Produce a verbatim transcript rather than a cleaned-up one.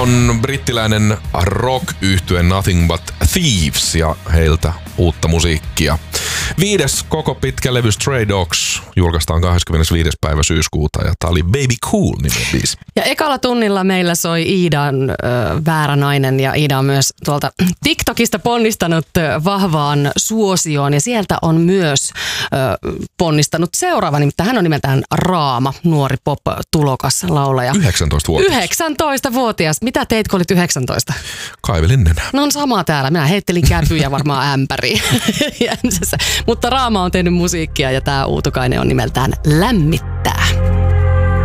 on brittiläinen rock-yhtye Nothing But Thieves ja heiltä uutta musiikkia. Viides koko pitkä levy Stray Dogs julkaistaan kahdeskymmenesviides päivä syyskuuta ja tää oli Baby Cool -niminen biisi. Ja ekalla tunnilla meillä soi Iidan ö, Väärä nainen ja Iida on myös tuolta TikTokista ponnistanut ö, vahvaan suosioon ja sieltä on myös ö, ponnistanut seuraava, nimittäin hän on nimeltään Raama, nuori pop-tulokas laulaja. yhdeksäntoistavuotias. yhdeksäntoistavuotias. Mitä teit, kun olit yhdeksäntoista? Kaivelin nenää. No on sama täällä. Minä heittelin käpyjä varmaan ämpäriin. Mutta Raama on tehnyt musiikkia ja tämä uutukainen on nimeltään Lämmittää.